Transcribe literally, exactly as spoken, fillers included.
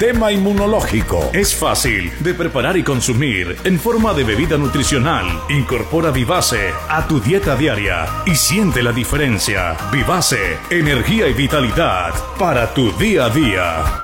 sistema inmunológico. Es fácil de preparar y consumir en forma de bebida nutricional. Incorpora Vivace a tu dieta diaria y siente la diferencia. Vivace, energía y vitalidad para tu día a día.